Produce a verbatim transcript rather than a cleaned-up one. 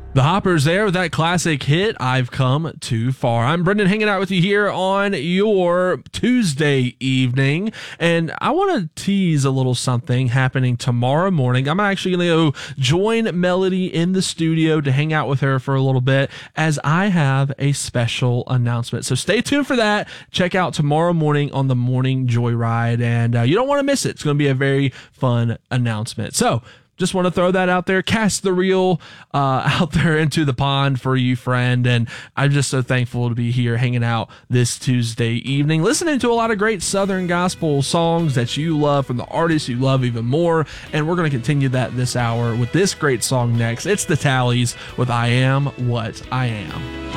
The Hoppers there with that classic hit, I've Come Too Far. I'm Brendan, hanging out with you here on your Tuesday evening, and I want to tease a little something happening tomorrow morning. I'm actually going to go join Melody in the studio to hang out with her for a little bit, as I have a special announcement. So stay tuned for that. Check out tomorrow morning on the Morning Joyride, and uh, you don't want to miss it. It's going to be a very fun announcement. So just want to throw that out there, cast the reel uh, out there into the pond for you, friend. And I'm just so thankful to be here hanging out this Tuesday evening, listening to a lot of great Southern gospel songs that you love from the artists you love even more. And we're going to continue that this hour with this great song next. It's the Tallies with I Am What I Am.